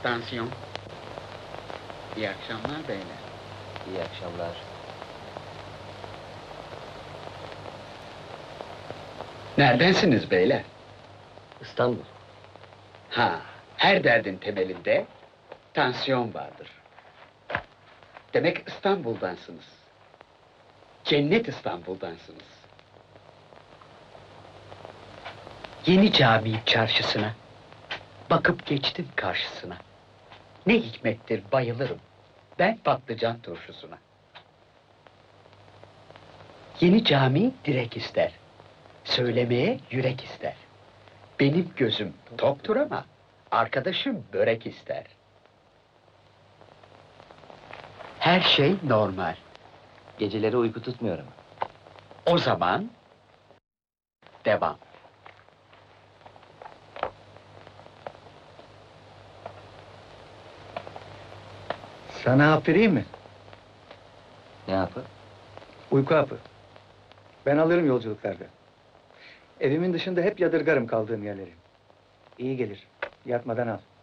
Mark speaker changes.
Speaker 1: Tansiyon. İyi akşamlar beyler.
Speaker 2: İyi akşamlar.
Speaker 1: Neredensiniz beyler?
Speaker 2: İstanbul.
Speaker 1: Ha, her derdin temelinde tansiyon vardır. Demek İstanbul'dansınız. Cennet İstanbul'dansınız. Yeni Cami çarşısına bakıp geçtim karşısına. Ne hikmettir bayılırım ben patlıcan turşusuna. Yeni cami direk ister, söylemeye yürek ister. Benim gözüm toktur ama arkadaşım börek ister. Her şey normal.
Speaker 2: Geceleri uyku tutmuyor ama.
Speaker 1: O zaman devam.
Speaker 3: Sana hap vereyim mi?
Speaker 2: Ne yapı?
Speaker 3: Uyku hapı. Ben alırım yolculuklarda. Evimin dışında hep yadırgarım kaldığım yerleri. İyi gelir. Yatmadan al.